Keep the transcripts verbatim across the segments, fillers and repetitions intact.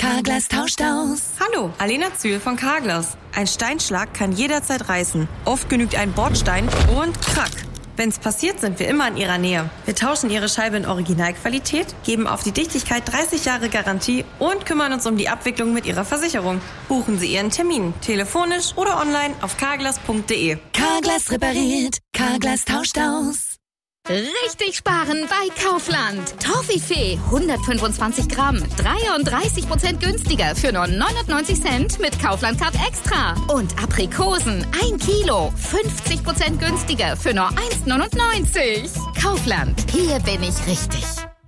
Carglass tauscht aus. Hallo, Alena Zühl von Carglass. Ein Steinschlag kann jederzeit reißen. Oft genügt ein Bordstein und krack. Wenn's passiert, sind wir immer in Ihrer Nähe. Wir tauschen Ihre Scheibe in Originalqualität, geben auf die Dichtigkeit dreißig Jahre Garantie und kümmern uns um die Abwicklung mit Ihrer Versicherung. Buchen Sie Ihren Termin, telefonisch oder online auf carglass punkt de. Carglass repariert, Carglass tauscht aus. Richtig sparen bei Kaufland. Toffifee hundertfünfundzwanzig Gramm, dreiunddreißig Prozent günstiger für nur neunundneunzig Cent mit Kaufland Card Extra. Und Aprikosen ein Kilo, fünfzig Prozent günstiger für nur eins neunundneunzig. Kaufland, hier bin ich richtig.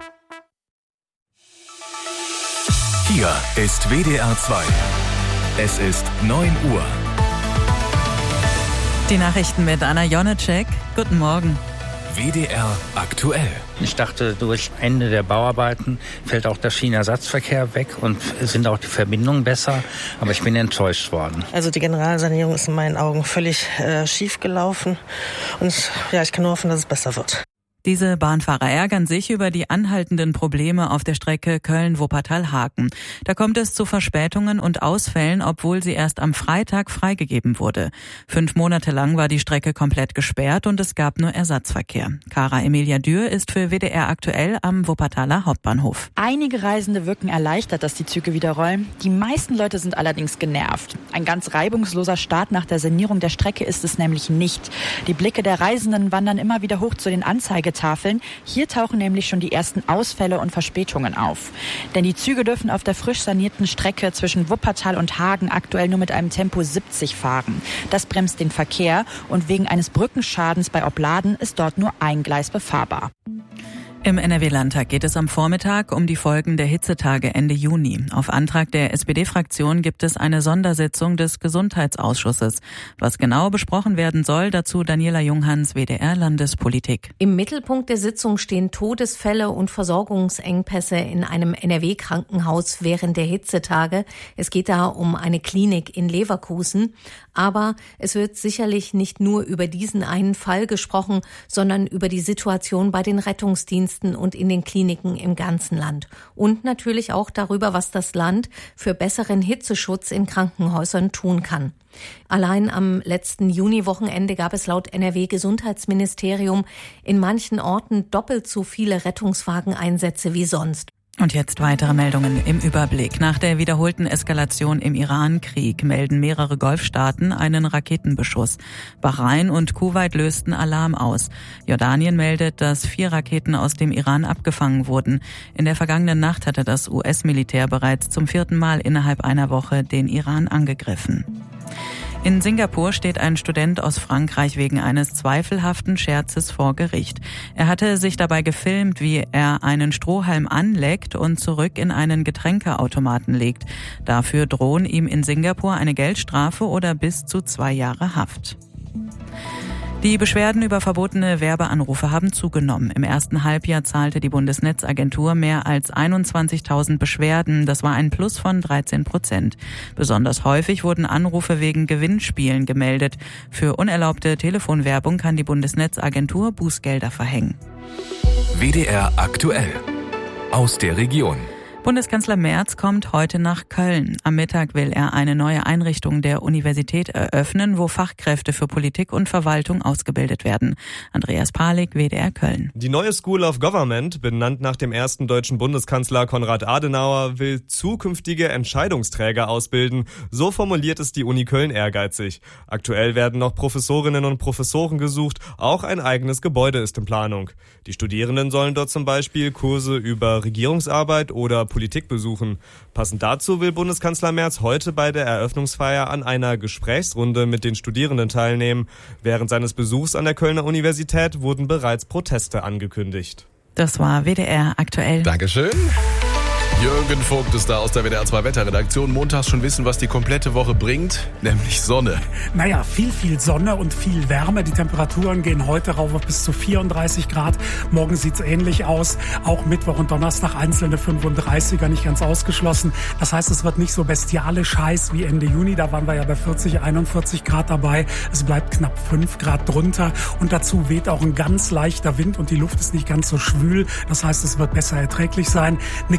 Hier ist W D R zwei. Es ist neun Uhr. Die Nachrichten mit Anna Jonecek. Guten Morgen. W D R aktuell. Ich dachte, durch Ende der Bauarbeiten fällt auch der Schienenersatzverkehr weg und sind auch die Verbindungen besser. Aber ich bin enttäuscht worden. Also die Generalsanierung ist in meinen Augen völlig äh, schief gelaufen. Und ja, ich kann nur hoffen, dass es besser wird. Diese Bahnfahrer ärgern sich über die anhaltenden Probleme auf der Strecke Köln-Wuppertal-Haken. Da kommt es zu Verspätungen und Ausfällen, obwohl sie erst am Freitag freigegeben wurde. Fünf Monate lang war die Strecke komplett gesperrt und es gab nur Ersatzverkehr. Cara Emilia Dürr ist für W D R aktuell am Wuppertaler Hauptbahnhof. Einige Reisende wirken erleichtert, dass die Züge wieder rollen. Die meisten Leute sind allerdings genervt. Ein ganz reibungsloser Start nach der Sanierung der Strecke ist es nämlich nicht. Die Blicke der Reisenden wandern immer wieder hoch zu den Anzeigetafeln. Hier tauchen nämlich schon die ersten Ausfälle und Verspätungen auf. Denn die Züge dürfen auf der frisch sanierten Strecke zwischen Wuppertal und Hagen aktuell nur mit einem Tempo siebzig fahren. Das bremst den Verkehr und wegen eines Brückenschadens bei Opladen ist dort nur ein Gleis befahrbar. Im N R W-Landtag geht es am Vormittag um die Folgen der Hitzetage Ende Juni. Auf Antrag der S P D-Fraktion gibt es eine Sondersitzung des Gesundheitsausschusses. Was genau besprochen werden soll, dazu Daniela Junghans, W D R Landespolitik. Im Mittelpunkt der Sitzung stehen Todesfälle und Versorgungsengpässe in einem N R W-Krankenhaus während der Hitzetage. Es geht da um eine Klinik in Leverkusen. Aber es wird sicherlich nicht nur über diesen einen Fall gesprochen, sondern über die Situation bei den Rettungsdiensten und in den Kliniken im ganzen Land. Und natürlich auch darüber, was das Land für besseren Hitzeschutz in Krankenhäusern tun kann. Allein am letzten Juni-Wochenende gab es laut N R W-Gesundheitsministerium in manchen Orten doppelt so viele Rettungswageneinsätze wie sonst. Und jetzt weitere Meldungen im Überblick. Nach der wiederholten Eskalation im Iran-Krieg melden mehrere Golfstaaten einen Raketenbeschuss. Bahrain und Kuwait lösten Alarm aus. Jordanien meldet, dass vier Raketen aus dem Iran abgefangen wurden. In der vergangenen Nacht hatte das U S-Militär bereits zum vierten Mal innerhalb einer Woche den Iran angegriffen. In Singapur steht ein Student aus Frankreich wegen eines zweifelhaften Scherzes vor Gericht. Er hatte sich dabei gefilmt, wie er einen Strohhalm anleckt und zurück in einen Getränkeautomaten legt. Dafür drohen ihm in Singapur eine Geldstrafe oder bis zu zwei Jahre Haft. Die Beschwerden über verbotene Werbeanrufe haben zugenommen. Im ersten Halbjahr zahlte die Bundesnetzagentur mehr als einundzwanzigtausend Beschwerden. Das war ein Plus von dreizehn Prozent. Besonders häufig wurden Anrufe wegen Gewinnspielen gemeldet. Für unerlaubte Telefonwerbung kann die Bundesnetzagentur Bußgelder verhängen. W D R aktuell. Aus der Region. Bundeskanzler Merz kommt heute nach Köln. Am Mittag will er eine neue Einrichtung der Universität eröffnen, wo Fachkräfte für Politik und Verwaltung ausgebildet werden. Andreas Palik, W D R Köln. Die neue School of Government, benannt nach dem ersten deutschen Bundeskanzler Konrad Adenauer, will zukünftige Entscheidungsträger ausbilden. So formuliert es die Uni Köln ehrgeizig. Aktuell werden noch Professorinnen und Professoren gesucht. Auch ein eigenes Gebäude ist in Planung. Die Studierenden sollen dort zum Beispiel Kurse über Regierungsarbeit oder Politik besuchen. Passend dazu will Bundeskanzler Merz heute bei der Eröffnungsfeier an einer Gesprächsrunde mit den Studierenden teilnehmen. Während seines Besuchs an der Kölner Universität wurden bereits Proteste angekündigt. Das war W D R aktuell. Dankeschön. Jürgen Vogt ist da aus der W D R zwei Wetterredaktion. Montags schon wissen, was die komplette Woche bringt, nämlich Sonne. Naja, viel, viel Sonne und viel Wärme. Die Temperaturen gehen heute rauf auf bis zu vierunddreißig Grad. Morgen sieht's ähnlich aus. Auch Mittwoch und Donnerstag einzelne fünfunddreißiger, nicht ganz ausgeschlossen. Das heißt, es wird nicht so bestialisch heiß wie Ende Juni. Da waren wir ja bei vierzig, einundvierzig Grad dabei. Es bleibt knapp fünf Grad drunter. Und dazu weht auch ein ganz leichter Wind und die Luft ist nicht ganz so schwül. Das heißt, es wird besser erträglich sein. Eine Klitze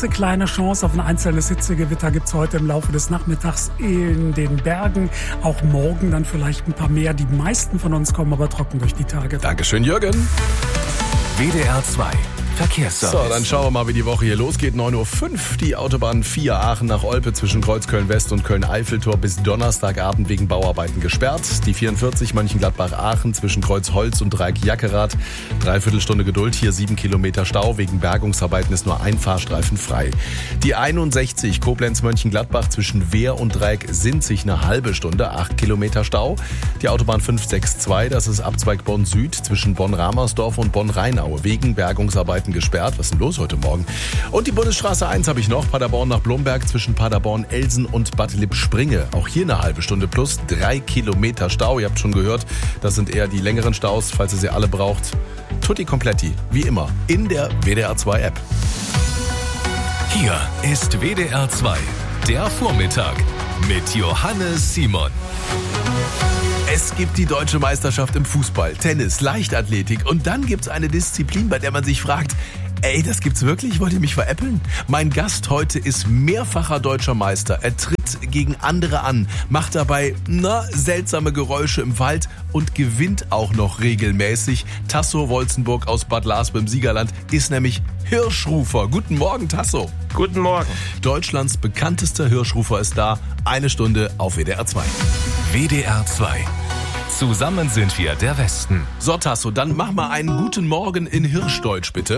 klitzekleine Chance auf ein einzelnes Hitzegewitter gibt es heute im Laufe des Nachmittags in den Bergen. Auch morgen dann vielleicht ein paar mehr. Die meisten von uns kommen aber trocken durch die Tage. Dankeschön, Jürgen. W D R zwei Verkehrsservice. So, dann schauen wir mal, wie die Woche hier losgeht. neun Uhr fünf, die Autobahn vier Aachen nach Olpe zwischen Kreuzköln West und Köln-Eiffeltor bis Donnerstagabend wegen Bauarbeiten gesperrt. Die vierundvierzig Mönchengladbach-Aachen zwischen Kreuzholz und Dreieck-Jackerath. Dreiviertelstunde Geduld, hier sieben Kilometer Stau. Wegen Bergungsarbeiten ist nur ein Fahrstreifen frei. Die einundsechzig Koblenz-Mönchengladbach zwischen Wehr und Dreieck-Sinzig eine halbe Stunde, acht Kilometer Stau. Die Autobahn fünf sechs zwei, das ist Abzweig Bonn-Süd zwischen Bonn-Ramersdorf und Bonn-Rheinau. Wegen Bergungsarbeiten gesperrt. Was ist denn los heute Morgen? Und die Bundesstraße eins habe ich noch. Paderborn nach Blomberg zwischen Paderborn-Elsen und Bad Lippspringe. Auch hier eine halbe Stunde plus drei Kilometer Stau. Ihr habt schon gehört, das sind eher die längeren Staus, falls ihr sie alle braucht. Tutti Kompletti, wie immer, in der W D R zwei App. Hier ist W D R zwei, der Vormittag mit Johannes Simon. Es gibt die deutsche Meisterschaft im Fußball, Tennis, Leichtathletik und dann gibt's eine Disziplin, bei der man sich fragt, ey, das gibt's wirklich? Wollt ihr mich veräppeln? Mein Gast heute ist mehrfacher deutscher Meister. Er tritt gegen andere an, macht dabei, na, seltsame Geräusche im Wald und gewinnt auch noch regelmäßig. Tasso Wolzenburg aus Bad Lars im Siegerland ist nämlich Hirschrufer. Guten Morgen, Tasso. Guten Morgen. Deutschlands bekanntester Hirschrufer ist da. Eine Stunde auf W D R zwei. W D R zwei. Zusammen sind wir der Westen. So, Tasso, dann mach mal einen guten Morgen in Hirschdeutsch, bitte.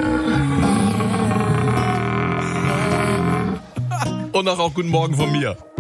Und auch guten Morgen von mir.